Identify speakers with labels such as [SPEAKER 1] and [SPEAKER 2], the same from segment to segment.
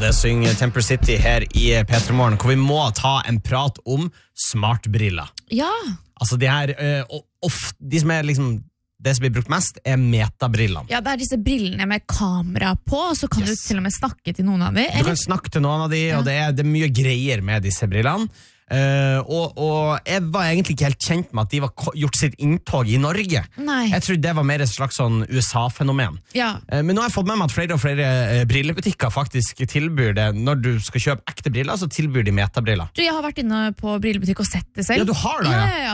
[SPEAKER 1] det synger Temper City her i P3 Morgen, hvor vi må ta en prat om smartbriller.
[SPEAKER 2] Ja.
[SPEAKER 1] Altså de her, de som liksom, det som blir brukt mest metabrillene.
[SPEAKER 2] Ja, det disse brillene med kamera på, så kan du til og med snakke til noen av de.
[SPEAKER 1] Du kan snakke til noen av de, og det er mye greier med disse brillene. Og jeg var egentlig ikke helt kjent med at de var gjort sitt inntog i Norge.
[SPEAKER 2] Nei.
[SPEAKER 1] Jeg trodde det var mer et slags sånn USA-fenomen.
[SPEAKER 2] Ja.
[SPEAKER 1] Men nå har jeg fått med meg at flere og flere brillebutikker faktisk tilbyr det. Når du skal kjøpe ekte briller, så tilbyr de metabriller.
[SPEAKER 2] Jeg har vært inne på brillebutikk og sett det selv.
[SPEAKER 1] Ja, du har det,
[SPEAKER 2] ja.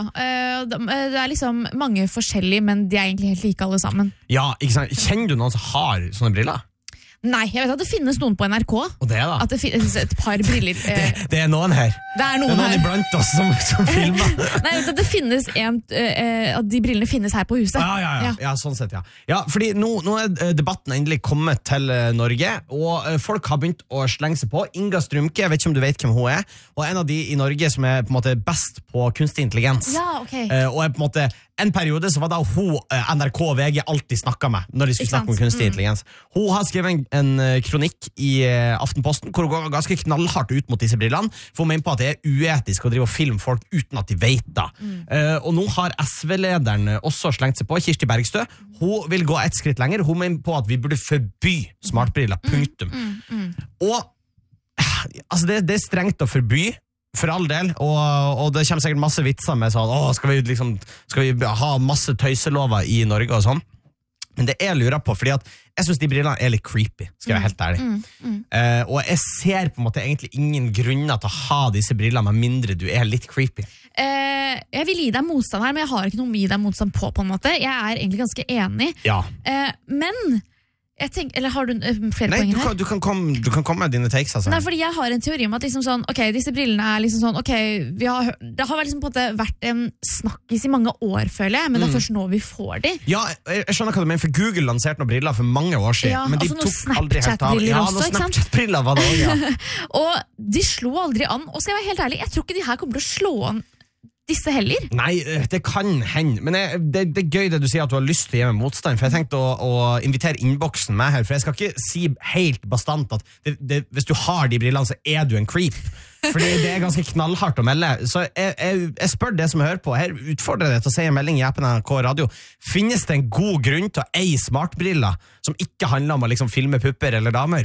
[SPEAKER 2] Det liksom mange forskjellige, men de egentlig helt like alle sammen.
[SPEAKER 1] Ja, ikke sant? Kjenner du noen som har sånne briller?
[SPEAKER 2] Nei, jeg vet at det finnes noen på NRK.
[SPEAKER 1] Og det da?
[SPEAKER 2] At det finnes et par briller.
[SPEAKER 1] Det noen her.
[SPEAKER 2] Det noen
[SPEAKER 1] her. Iblant oss som filmer.
[SPEAKER 2] Nei, det finnes at de brillene finnes her på huset.
[SPEAKER 1] Ja, sånn sett, ja. Ja, fordi nå debatten endelig kommet til Norge, og folk har begynt å slenge seg på. Inga Strømke, jeg vet ikke om du vet hvem hun og en av de i Norge som på en måte best på kunstig intelligens.
[SPEAKER 2] Ja, ok.
[SPEAKER 1] Og på en måte en periode så var da hun NRK og VG alltid snakket med når de skulle snakke om kunstig intelligens. Hun har skrevet en kronikk i Aftenposten hvor hun går ganske knallhardt ut mot disse brillene, for hun mener på at det uetisk å drive og filme folk uten at de vet det. Og nå har SV-lederen også slengt seg på, Kirsti Bergstø. Hun vil gå et skritt lenger. Hun mener på at vi burde forby smartbriller, punktum. Og altså det strengt å forby, for all del, og det kommer sikkert masse vitser med sånn, skal vi ha masse tøyselover i Norge og sånn? Men det jeg lurer på, fordi at jeg synes de brillene litt creepy, skal jeg være helt ærlig. Og jeg ser på en måte egentlig ingen grunner til å ha disse brillene med mindre du litt creepy.
[SPEAKER 2] Jeg vil gi deg motstand her, men jeg har ikke noe å gi deg motstand på en måte. Jeg egentlig ganske enig.
[SPEAKER 1] Ja.
[SPEAKER 2] Men jeg tenker, eller har du flere poenger her?
[SPEAKER 1] Du kan komme med dine takes, altså.
[SPEAKER 2] Nei, fordi jeg har en teori om at liksom sånn, ok, disse brillene liksom sånn, ok, det har liksom på en måte vært en snakkis i mange år, føler jeg, men det først nå vi får de.
[SPEAKER 1] Ja, jeg skjønner hva du mener, for Google lanserte noen briller for mange år siden, men de tok aldri helt av.
[SPEAKER 2] Ja, noen
[SPEAKER 1] Snapchat-briller var det også, ja.
[SPEAKER 2] Og de slo aldri an, og skal jeg være helt ærlig, jeg tror ikke de her kommer til å slå an disse heller.
[SPEAKER 1] Nei, det kan hende. Men det er gøy det du sier at du har lyst til å gi meg motstand, for jeg tenkte å invitere innboksen med her, for jeg skal ikke si helt bastant at hvis du har de brillene, så du en creep. Fordi det ganske knallhardt å melde. Så jeg spør det som jeg hører på. Her utfordrer jeg til å si en melding i appen NRK Radio. Finnes det en god grunn til å eie smartbriller som ikke handler om å liksom filme pupper eller damer?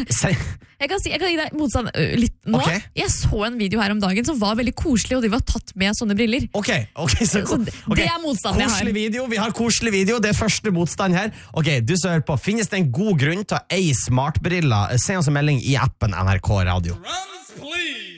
[SPEAKER 1] Jeg kan gi deg motstand litt nå. Okay. Jeg så en video her om dagen som var veldig koselig, og de var tatt med sånne briller. Ok, så det motstand jeg har. Koselig video, vi har koselig video. Det første motstand her. Ok, du som hører på. Finnes det en god grunn til å eie smartbriller? Se oss en melding i appen NRK Radio.
[SPEAKER 3] Drums, please!